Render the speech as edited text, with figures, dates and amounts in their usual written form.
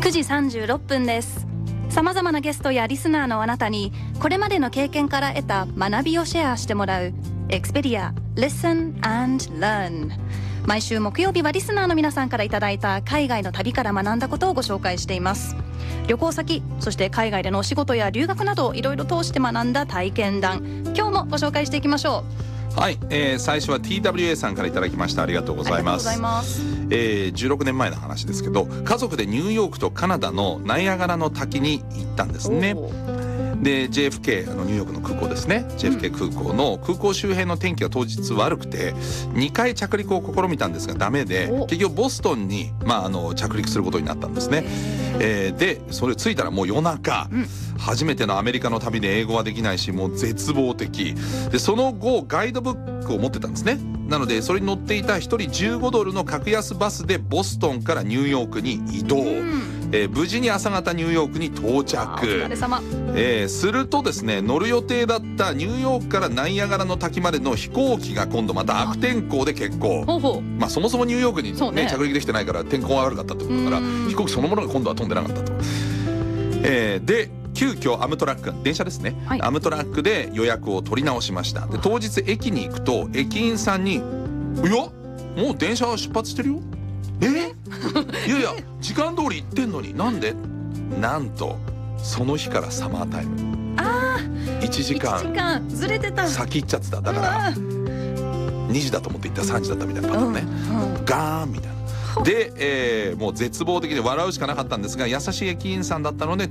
9時36分です。さまざまなゲストやリスナーのあなたにこれまでの経験から得た学びをシェアしてもらう Expedia Listen and Learn。 毎週木曜日はリスナーの皆さんからいただいた海外の旅から学んだことをご紹介しています。旅行先、そして海外でのお仕事や留学などいろいろ通して学んだ体験談、今日もご紹介していきましょう。 はい、最初は TWA さんからいただきました。ありがとうございます。16年前の話ですけど、家族でニューヨークとカナダのナイアガラの滝に行ったんですね。で JFK ニューヨークの空港ですね、JFK 空港の空港周辺の天気が当日悪くて2回着陸を試みたんですがダメで、結局ボストンに、着陸することになったんですね。でそれ着いたらもう夜中、初めてのアメリカの旅で英語はできないし、もう絶望的で、その後ガイドブックを持ってたんですね。なのでそれに乗っていた1人15ドルの格安バスでボストンからニューヨークに移動、無事に朝方ニューヨークに到着。 お疲れ様。 するとですね、乗る予定だったニューヨークからナイアガラの滝までの飛行機が今度また悪天候で欠航。そもそもニューヨークに、着陸できてないから天候が悪かったってことだから、飛行機そのものが今度は飛んでなかったと。で急遽アムトラック、電車ですね、アムトラックで予約を取り直しました。で当日駅に行くと駅員さんに「いやもう電車は出発してるよ」いやいや時間通り行ってんのになんで？なんとその日からサマータイム、1時間ずれてた、 先行っちゃってた。だから2時だと思って行ったら3時だったみたいなパターンね、ガーンみたいな。で、もう絶望的で笑うしかなかったんですが、優しい駅員さんだったので